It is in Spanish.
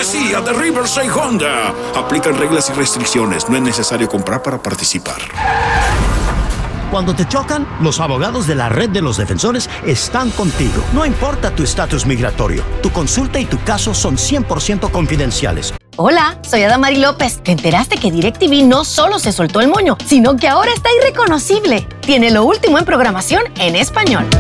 cortesía de Riverside Honda. Aplican reglas y restricciones. No es necesario comprar para participar. Cuando te chocan, los abogados de la Red de los Defensores están contigo. No importa tu estatus migratorio, tu consulta y tu caso son 100% confidenciales. Hola, soy Adamari López. ¿Te enteraste que DirecTV no solo se soltó el moño, sino que ahora está irreconocible? Tiene lo último en programación en español.